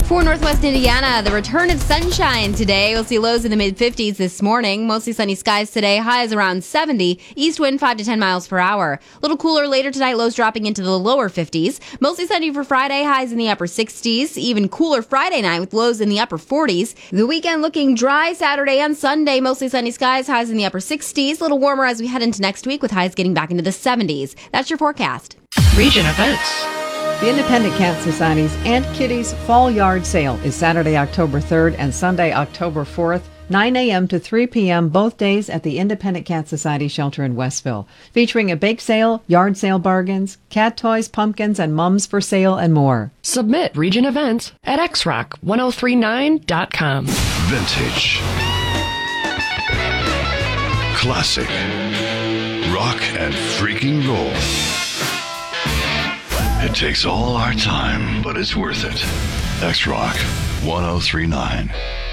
For Northwest Indiana, the return of sunshine today. We'll see lows in the mid-50s this morning. Mostly sunny skies today. Highs around 70. East wind 5 to 10 miles per hour. A little cooler later tonight. Lows dropping into the lower 50s. Mostly sunny for Friday. Highs in the upper 60s. Even cooler Friday night with lows in the upper 40s. The weekend looking dry Saturday and Sunday. Mostly sunny skies. Highs in the upper 60s. A little warmer as we head into next week with highs getting back into the 70s. That's your forecast. Region events. The Independent Cat Society's Aunt Kitty's Fall Yard Sale is Saturday, October 3rd and Sunday, October 4th, 9 a.m. to 3 p.m. both days at the Independent Cat Society shelter in Westville, featuring a bake sale, yard sale bargains, cat toys, pumpkins, and mums for sale, and more. Submit region events at xrock1039.com. Vintage. Classic. Rock and freaking roll. It takes all our time, but it's worth it. X-Rock 1039.